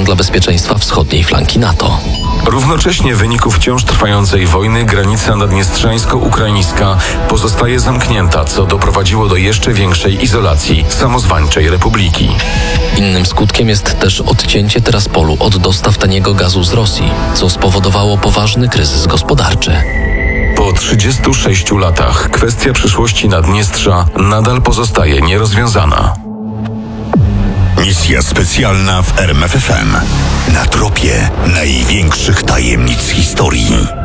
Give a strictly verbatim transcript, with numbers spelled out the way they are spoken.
dla bezpieczeństwa wschodniej flanki NATO. Równocześnie w wyniku wciąż trwającej wojny granica naddniestrzańsko-ukraińska pozostaje zamknięta, co doprowadziło do jeszcze większej izolacji samozwańczej republiki. Innym skutkiem jest też odcięcie Tyraspolu od dostaw taniego gazu z Rosji, co spowodowało poważny kryzys gospodarczy. Po trzydziestu sześciu latach kwestia przyszłości Naddniestrza nadal pozostaje nierozwiązana. Misja specjalna w R M F F M. Na tropie największych tajemnic historii.